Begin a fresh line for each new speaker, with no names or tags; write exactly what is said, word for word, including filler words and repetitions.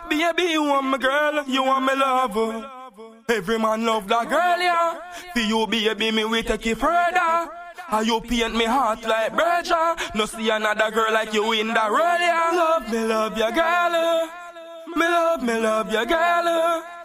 Baby, you want my girl, you want me lover. Every man love that girl, yeah. For you, baby, me we take it further. How you paint me heart like Berger. No see another girl like you in the road, yeah. Love me, love your girl. Me love, me love your girl.